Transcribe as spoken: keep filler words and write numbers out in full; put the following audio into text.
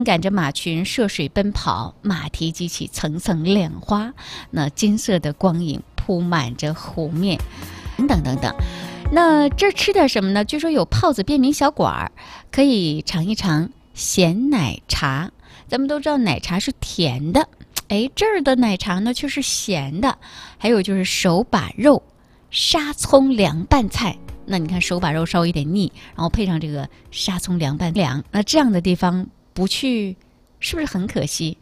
赶着马群涉水奔跑，马蹄激起层层亮花，那金色的光影铺满着湖面，等等等等。那这儿吃点什么呢？据说有泡子便民小馆，可以尝一尝咸奶茶。咱们都知道奶茶是甜的，哎，这儿的奶茶呢却是咸的。还有就是手把肉、沙葱凉拌菜。那你看手把肉稍微有点腻，然后配上这个沙葱凉拌凉，那这样的地方不去是不是很可惜？